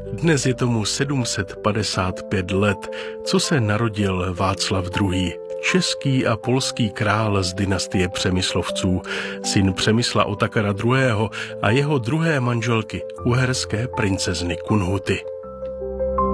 Dnes je tomu 755 let, co se narodil Václav II., český a polský král z dynastie Přemyslovců, syn Přemysla Otakara II. A jeho druhé manželky, uherské princezny Kunhuty.